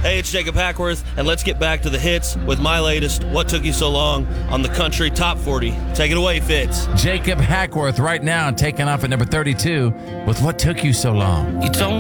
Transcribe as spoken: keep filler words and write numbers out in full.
Hey, it's Jacob Hackworth, and let's get back to the hits with my latest, What Took You So Long, on the Country Top forty. Take it away, Fitz. Jacob Hackworth right now taking off at number thirty-two with What Took You So Long. You told